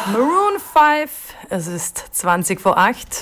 Maroon 5, es ist 20:08.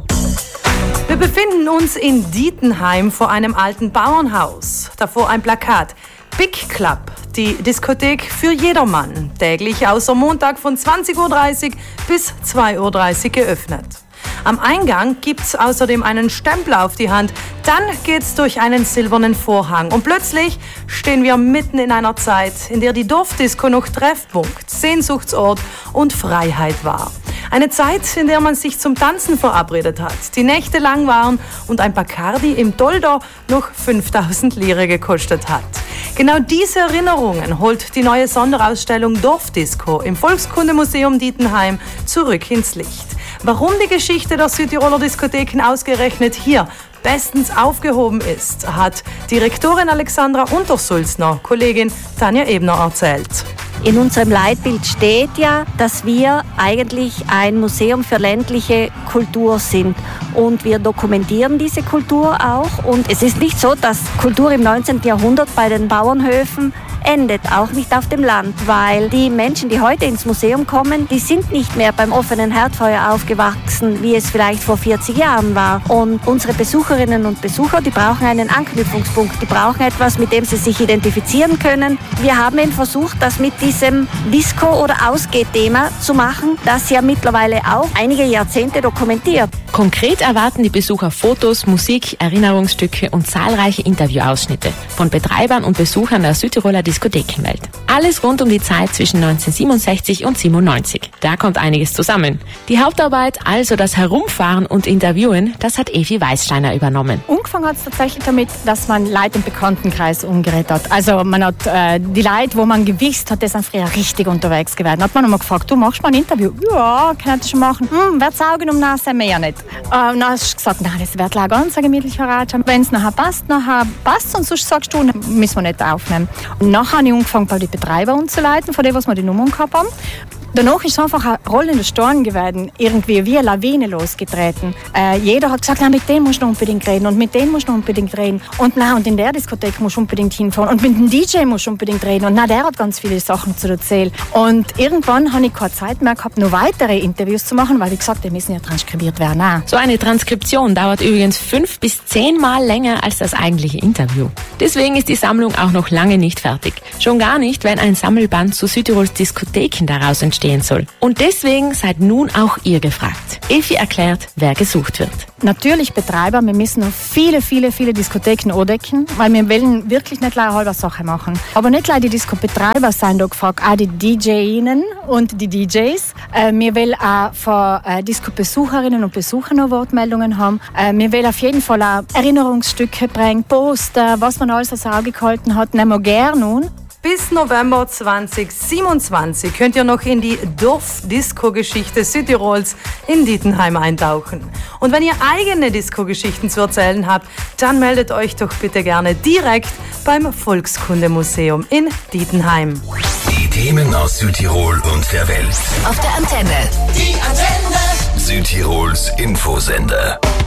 Wir befinden uns in Dietenheim vor einem alten Bauernhaus. Davor ein Plakat. Big Club, die Diskothek für jedermann. Täglich außer Montag von 20:30 bis 2:30 geöffnet. Am Eingang gibt's außerdem einen Stempel auf die Hand. Dann geht's durch einen silbernen Vorhang. Und plötzlich stehen wir mitten in einer Zeit, in der die Dorfdisco noch Treffpunkt, Sehnsuchtsort und Freiheit war. Eine Zeit, in der man sich zum Tanzen verabredet hat, die Nächte lang waren und ein Bacardi im Dolder noch 5000 Lire gekostet hat. Genau diese Erinnerungen holt die neue Sonderausstellung Dorfdisco im Volkskundemuseum Dietenheim zurück ins Licht. Warum die Geschichte der Südtiroler Diskotheken ausgerechnet hier bestens aufgehoben ist, hat Direktorin Alexandra Untersulzner Kollegin Tanja Ebner erzählt. In unserem Leitbild steht ja, dass wir eigentlich ein Museum für ländliche Kultur sind. Und wir dokumentieren diese Kultur auch. Und es ist nicht so, dass Kultur im 19. Jahrhundert bei den Bauernhöfen endet, auch nicht auf dem Land, weil die Menschen, die heute ins Museum kommen, die sind nicht mehr beim offenen Herdfeuer aufgewachsen, wie es vielleicht vor 40 Jahren war. Und unsere Besucherinnen und Besucher, die brauchen einen Anknüpfungspunkt, die brauchen etwas, mit dem sie sich identifizieren können. Wir haben eben versucht, das mit diesem Disco- oder Ausgeh-Thema zu machen, das ja mittlerweile auch einige Jahrzehnte dokumentiert. Konkret erwarten die Besucher Fotos, Musik, Erinnerungsstücke und zahlreiche Interviewausschnitte von Betreibern und Besuchern der Südtiroler Diskothekenwelt. Alles rund um die Zeit zwischen 1967 und 97. Da kommt einiges zusammen. Die Hauptarbeit, also das Herumfahren und Interviewen, das hat Evi Weißsteiner übernommen. Angefangen hat es tatsächlich damit, dass man Leute im Bekanntenkreis umgeredet hat. Also man hat die Leute, wo man gewusst hat, die sind früher richtig unterwegs gewesen. Hat man einmal gefragt, du machst mal ein Interview? Ja, kann ich schon machen. Wird's Augen um Nase mehr nicht. Dann hast du gesagt, nein, das wird ganz ein gemütlicher Rat haben. Wenn es nachher passt, und sonst sagst du, müssen wir nicht aufnehmen. Und nachher habe ich angefangen, bei den Betreibern umzuleiten, von dem, was wir die Nummern gehabt haben. Danach ist es einfach eine rollende Stein geworden, irgendwie wie eine Lawine losgetreten. Jeder hat gesagt, mit dem musst du unbedingt reden und mit dem musst du unbedingt reden. Und in der Diskothek musst du unbedingt hinfahren und mit dem DJ musst du unbedingt reden. Und der hat ganz viele Sachen zu erzählen. Und irgendwann habe ich keine Zeit mehr gehabt, noch weitere Interviews zu machen, weil ich gesagt habe, die müssen ja transkribiert werden. Auch. So eine Transkription dauert übrigens 5 bis 10 Mal länger als das eigentliche Interview. Deswegen ist die Sammlung auch noch lange nicht fertig. Schon gar nicht, wenn ein Sammelband zu Südtirols Diskotheken daraus entstehen soll. Und deswegen seid nun auch ihr gefragt. Evi erklärt, wer gesucht wird. Natürlich Betreiber, wir müssen noch viele Diskotheken andecken, weil wir wollen wirklich nicht eine halbe Sache machen. Aber nicht nur die Disco-Betreiber sind da gefragt, auch die DJinnen und die DJs. Wir wollen auch von Disco-Besucherinnen und Besuchern noch Wortmeldungen haben. Wir wollen auf jeden Fall auch Erinnerungsstücke bringen, Poster, was man alles als Auge gehalten hat, nehmen wir gerne nun. Bis November 2027 könnt ihr noch in die Dorf-Disco-Geschichte Südtirols in Dietenheim eintauchen. Und wenn ihr eigene Disco-Geschichten zu erzählen habt, dann meldet euch doch bitte gerne direkt beim Volkskundemuseum in Dietenheim. Die Themen aus Südtirol und der Welt. Auf der Antenne. Die Antenne. Südtirols Infosender.